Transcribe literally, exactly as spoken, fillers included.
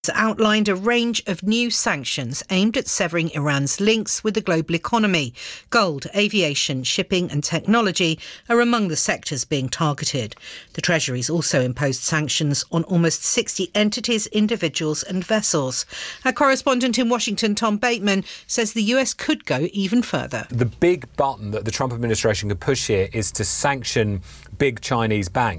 outlined a range of new sanctions aimed at severing Iran's links with the global economy. Gold, aviation, shipping and technology are among the sectors being targeted. The Treasury's also imposed sanctions on almost sixty entities, individuals and vessels. Our correspondent in Washington, Tom Bateman, says the U S could go even further. The big button that the Trump administration could push here is to sanction big Chinese banks.